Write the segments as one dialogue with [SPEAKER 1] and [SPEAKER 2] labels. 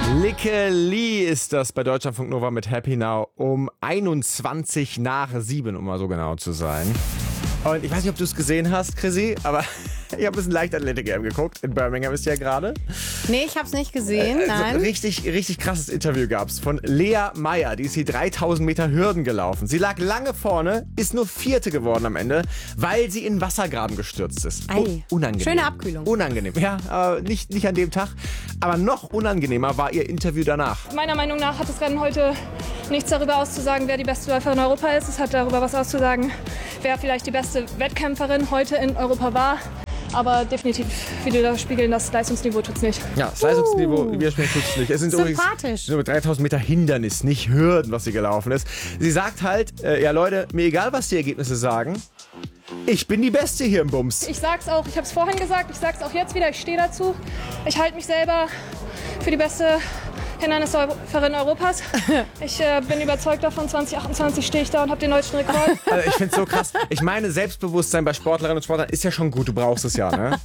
[SPEAKER 1] Licke Lee ist das bei Deutschlandfunk Nova mit Happy Now um 21 nach 7, um mal so genau zu sein. Und ich weiß nicht, ob du es gesehen hast, Chrissy, aber ich habe ein bisschen Leichtathletik-EM geguckt. In Birmingham ist ja gerade.
[SPEAKER 2] Nee, ich habe es nicht gesehen, nein.
[SPEAKER 1] Richtig krasses Interview gab es von Lea Meyer. Die ist die 3000 Meter Hürden gelaufen. Sie lag lange vorne, ist nur Vierte geworden am Ende, weil sie in den Wassergraben gestürzt ist.
[SPEAKER 2] Ei.
[SPEAKER 1] Unangenehm.
[SPEAKER 2] Schöne Abkühlung.
[SPEAKER 1] Unangenehm, ja, nicht an dem Tag. Aber noch unangenehmer war ihr Interview danach.
[SPEAKER 3] Meiner Meinung nach hat das Rennen heute nichts darüber auszusagen, wer die beste Läuferin in Europa ist. Es hat darüber was auszusagen, wer vielleicht die beste Wettkämpferin heute in Europa war. Aber definitiv widerspiegeln das Leistungsniveau tut's nicht.
[SPEAKER 1] Ja, das Leistungsniveau widerspiegeln tut's nicht. Es sind
[SPEAKER 2] sympathisch.
[SPEAKER 1] Übrigens nur 3000 Meter Hindernis, nicht Hürden, was sie gelaufen ist. Sie sagt halt, ja Leute, mir egal, was die Ergebnisse sagen, ich bin die Beste hier im Bums.
[SPEAKER 3] Ich sag's auch, ich habe es vorhin gesagt, ich sag's auch jetzt wieder, ich stehe dazu. Ich halte mich selber für die beste Hindernisläuferin Europas. Ich bin überzeugt davon, 2028 stehe ich da und habe den deutschen Rekord.
[SPEAKER 1] Also ich finde es so krass. Ich meine, Selbstbewusstsein bei Sportlerinnen und Sportlern ist ja schon gut, du brauchst es ja, ne?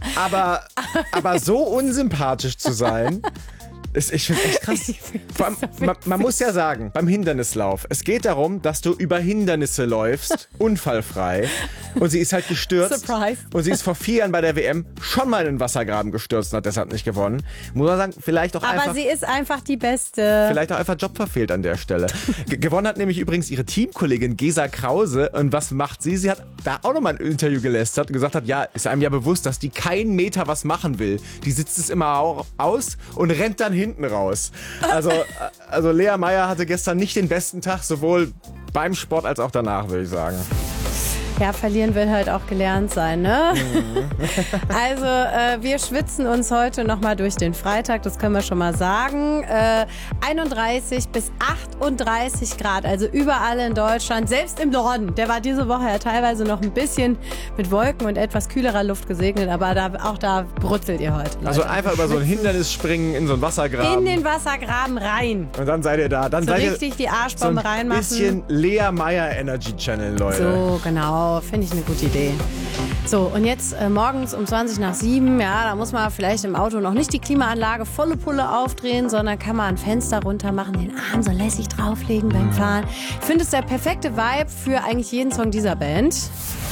[SPEAKER 1] Aber so unsympathisch zu sein, ich finde es echt krass. Vor allem, man muss ja sagen, beim Hindernislauf, es geht darum, dass du über Hindernisse läufst, unfallfrei. Und sie ist halt gestürzt.
[SPEAKER 2] Surprise.
[SPEAKER 1] Und sie ist vor 4 Jahren bei der WM schon mal in den Wassergraben gestürzt und hat deshalb nicht gewonnen. Muss man sagen, vielleicht auch einfach...
[SPEAKER 2] Aber sie ist einfach die Beste.
[SPEAKER 1] Vielleicht auch einfach Job verfehlt an der Stelle. Gewonnen hat nämlich übrigens ihre Teamkollegin Gesa Krause. Und was macht sie? Sie hat da auch nochmal ein Interview gelästert und gesagt hat, ja, ist einem ja bewusst, dass die keinen Meter was machen will. Die sitzt es immer auch aus und rennt dann hinten raus. Also Lea Meyer hatte gestern nicht den besten Tag, sowohl beim Sport als auch danach, würde ich sagen.
[SPEAKER 2] Ja, verlieren will halt auch gelernt sein, ne? Also, wir schwitzen uns heute nochmal durch den Freitag, das können wir schon mal sagen. 31 bis 38 Grad, also überall in Deutschland, selbst im Norden. Der war diese Woche ja teilweise noch ein bisschen mit Wolken und etwas kühlerer Luft gesegnet, aber auch da brutzelt ihr heute, Leute.
[SPEAKER 1] Also einfach über so ein Hindernis springen, in so einen Wassergraben.
[SPEAKER 2] In den Wassergraben rein.
[SPEAKER 1] Und dann seid ihr da. Dann
[SPEAKER 2] So
[SPEAKER 1] seid
[SPEAKER 2] richtig
[SPEAKER 1] ihr
[SPEAKER 2] die Arschbombe
[SPEAKER 1] so ein
[SPEAKER 2] reinmachen.
[SPEAKER 1] bisschen Lea Meyer Energy Channel, Leute.
[SPEAKER 2] So, genau. Finde ich eine gute Idee. So, und jetzt morgens um 20 nach 7, ja, da muss man vielleicht im Auto noch nicht die Klimaanlage volle Pulle aufdrehen, sondern kann man ein Fenster runter machen, den Arm so lässig drauflegen beim Fahren. Ich finde es der perfekte Vibe für eigentlich jeden Song dieser Band.